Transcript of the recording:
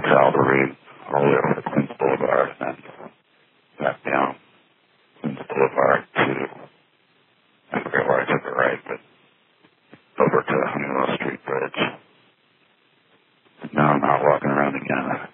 Calvary all the way over to Queens Boulevard, and then back down Queens Boulevard to, I forget where I took a right, but over to Honeywell Street Bridge. Now I'm out walking around again.